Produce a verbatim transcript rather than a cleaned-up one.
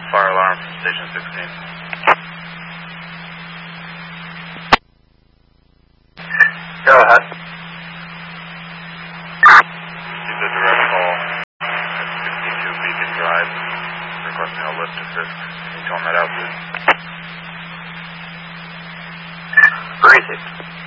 fire alarm from station sixteen. Go ahead. Received a direct call at sixty-two Beacon Drive requesting a lift assist. Can you tone that out, please? Where is it?